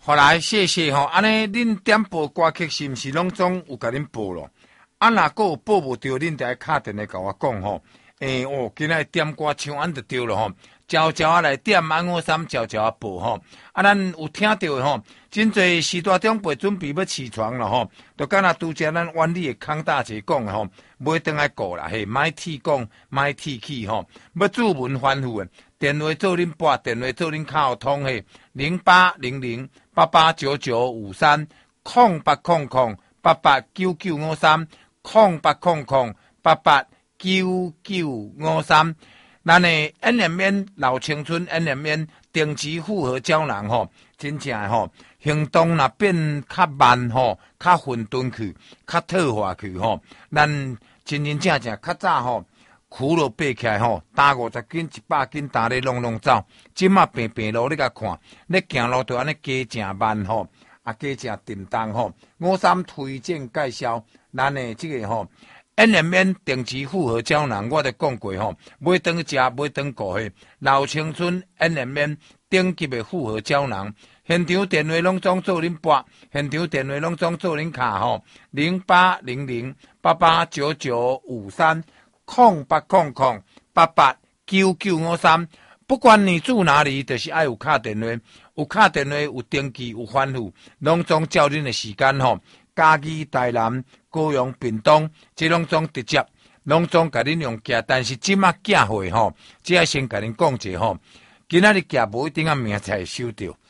后来谢谢吼，安尼恁点播歌曲是毋是拢总有甲恁播咯？啊，若个有播无着，恁就来敲电来甲我讲吼。今仔点歌唱完就对了吼，悄悄啊来点153，悄悄啊播吼。啊，咱有听到的吼，真侪时大长辈准备要起床了吼，就敢若拄则咱湾里的康大姐讲的吼，袂当来顾啦，嘿，莫铁讲，莫铁气吼，要注文反复的，电话做恁拨，电话做恁敲通嘿，0800889953 0800889953 咱的恩连面老青春恩连面定期复合胶囊吼，真正吼行动若变较慢吼，较混沌去，较退化去吼，咱真真正正较早吼，苦落爬起来吼，打50斤100斤打咧拢拢走，即马平平路你甲看，你行路就安尼加正慢吼，啊加正震动吼。53推荐介绍咱的这个吼。恩连面定期复合胶囊，我都讲过吼，买当食，买当顾嘿。老青春恩连面顶级的复合胶囊，现场电话拢总做恁拨，现场电话拢总做恁卡吼，0800889953 0800889953。不管你住哪里，就是爱有卡电话，有卡电话，有登记，有反复，拢总照恁的时间吼。嘉义、台南、高雄、屏东，这拢总直接，拢总甲恁用寄，但是即马寄货吼，只要先甲恁讲者吼，今仔日寄无一定啊明仔才会收到。